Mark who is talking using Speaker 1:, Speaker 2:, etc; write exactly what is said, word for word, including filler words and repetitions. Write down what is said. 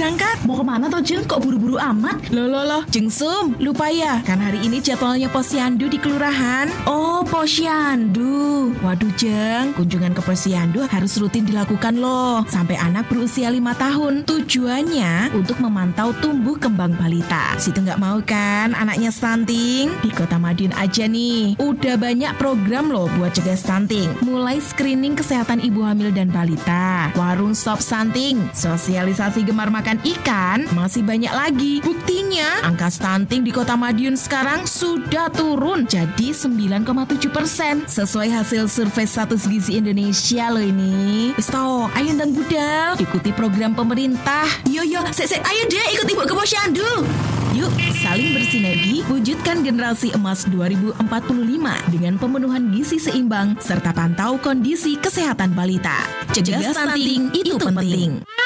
Speaker 1: berangkat.
Speaker 2: Mau kemana toh Jeng? Kok buru-buru amat?
Speaker 1: Loh loh loh, Jeng Sum, lupa ya, kan hari ini jadwalnya Posyandu di kelurahan.
Speaker 2: Oh, Posyandu.
Speaker 1: Waduh Jeng, kunjungan ke Posyandu harus rutin dilakukan loh, sampai anak berusia lima tahun. Tujuannya untuk memantau tumbuh kembang balita. Situ nggak mau kan anaknya stunting? Di Kota Madiun aja nih, udah banyak program loh buat cegah stunting. Mulai screening kesehatan ibu hamil dan balita, warung stop stunting, sosialisasi gemar makan ikan, masih banyak lagi. Buktinya, angka stunting di Kota Madiun sekarang sudah turun jadi sembilan koma tujuh persen sesuai hasil survei status gizi Indonesia loh ini. Wis toh, ayo ndang budal, ikuti program pemerintah.
Speaker 2: Yo yo, sek sek, ayo deh ikut ibu ke Posyandu.
Speaker 1: Yuk, saling bersinergi, wujudkan generasi emas dua ribu empat puluh lima dengan pemenuhan gizi seimbang serta pantau kondisi kesehatan balita. Cegah stunting itu penting.